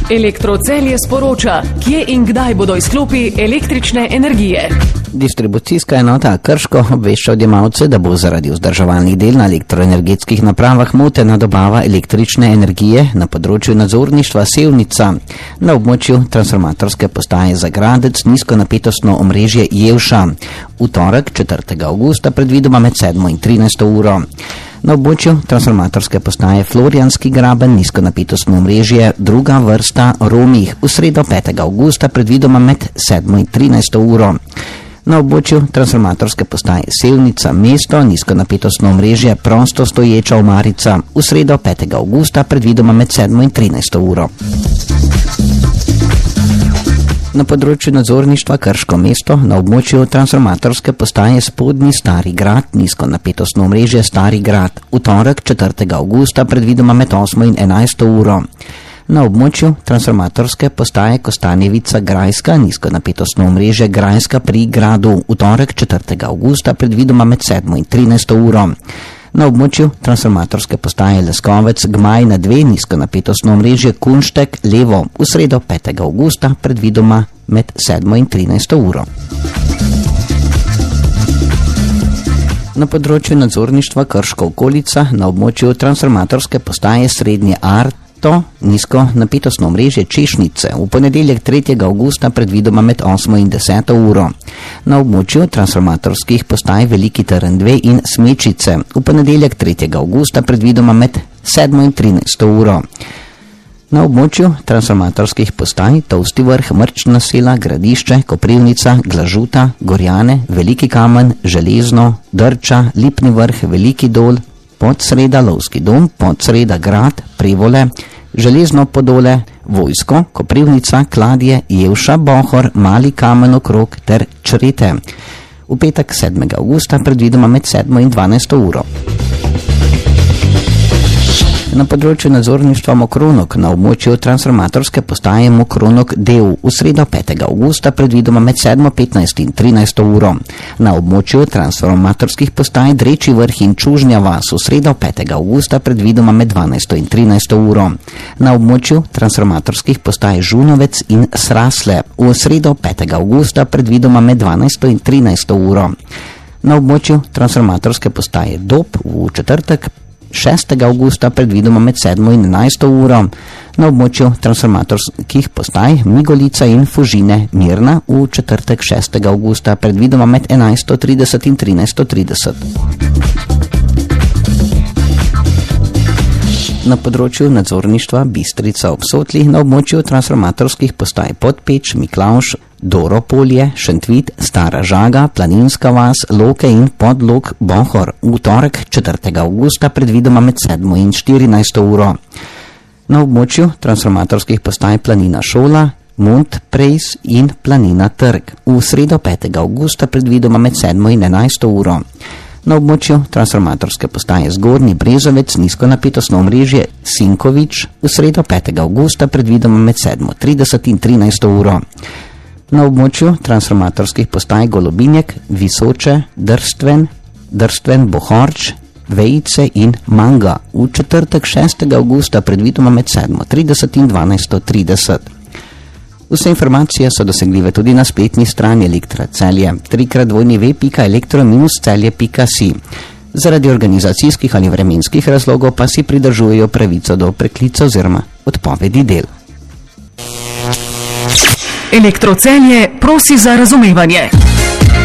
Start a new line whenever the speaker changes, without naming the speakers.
Elektrocelje sporoča, kje in kdaj bodo izklopi električne energije.
Distribucijska enota Krško obvešča odjemalce, da bo zaradi vzdrževalnih del na elektroenergetskih napravah motena dobava električne energije na področju nadzorništva Sevnica. Na območju transformatorske postaje Zagradec nizkonapetostno omrežje Jelša. V torek 4. avgusta predvidoma med 7. in 13. uro. Na območju transformatorske postaje Florjanski graben nizkonapetostno omrežje druga vrsta Romih. V sredo 5. avgusta predvidoma med 7. in 13. uro. Na območju transformatorske postaje Sevnica mesto nizkonapetostno omrežje prosto stoječa omarica. V sredo 5. avgusta predvidoma med 7. in 13. uro. Na področju nadzorništva Krško mesto na območju transformatorske postaje Spodnji Stari grad nizkonapetostno omrežje Stari grad. V torek 4. avgusta predvidoma med 8. in 11. uro. Na območju transformatorske postaje Kostanjevica Grajska nizkonapetostno omrežje Grajska pri gradu. V torek 4. avgusta predvidoma med 7. in 13. uro. Na območju transformatorske postaje Leskovec Gmajna 2 nizkonapetostno omrežje Kunštek levo. V sredo 5. avgusta predvidoma med 7. in 13. uro. Na področju nadzorništva Krško okolica na območju transformatorske postaje Srednje Arto nizkonapetostno omrežje Češnice. V ponedeljek 3. avgusta predvidoma med 8. in 10. uro. Na območju transformatorskih postaj Veliki Teren 2 in Smečice. V ponedeljek 3. avgusta predvidoma med 7. in 13. uro. Na območju transformatorskih postaj Tovsti vrh, Mrčna sela, Gradišče, Koprivnica, Glažuta, Gorjane, Veliki Kamen, Železno, Drča, Lipni vrh, Veliki dol, Podsreda, Lovski dom, Podsreda grad, Prevole, Železno Podole, Vojsko, Koprivnica, Kladje, Jelša, Bohor, Mali Kamen okrog ter Črete. V petek 7. avgusta predvidoma med 7. in 12. uro. Na področju nadzorništva Mokronok na območju transformatorske postaje Mokronok del. V sredo 5. avgusta predvidoma med 7. 15. in 13. uro. Na območju transformatorskih postaj Dreči vrh in Čužnja vas. V sredo 5. avgusta predvidoma med 12. in 13. uro. Na območju transformatorskih postaj Žunovec in Srasle. V sredo 5. avgusta predvidoma med 12. in 13. uro. Na območju transformatorske postaje Dob v četrtek 6. avgusta predvidoma med 7. in 11. uro. Na območju transformatorskih postaj Migolica in Fužine Mirna v četrtek 6. avgusta predvidoma med 11.30 in 13.30. Na področju nadzorništva Bistrica ob Sotli na območju transformatorskih postaj Podpeč, Miklavž, Doropolje, Šentvid, Stara Žaga, Planinska vas, Loke in Podlog Bohor. V torek 4. avgusta predvidoma med 7. in 14. uro. Na območju transformatorskih postaj Planina Šola, Mont Prejs in Planina Trg. V sredo 5. avgusta predvidoma med 7. in 11. uro. Na območju transformatorske postaje Zgornji Brezovec nizkonapetostno omrežje Sinkovič. V sredo 5. avgusta predvidoma med 7.30 in 13. uro. Na območju transformatorskih postaj Golobinjek, Visoče, Drstven, Bohorč, Vejice in Manga. V četrtek 6. avgusta predvidoma med 7.30 in 12.30. Vse informacije so dosegljive tudi na spletni strani Elektra Celje, www.elektro-celje.si. Zaradi organizacijskih ali vremenskih razlogov pa si pridržujejo pravico do preklica oziroma odpovedi del.
Elektrocelje prosi za razumevanje.